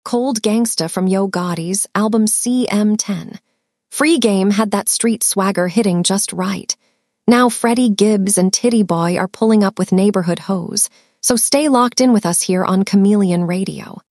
Cold Gangsta from Yo Gotti's album CM10. Free Game had that street swagger hitting just right. Now Freddie Gibbs and Titty Boy are pulling up with Neighborhood Hoes, so stay locked in with us here on Chameleon Radio.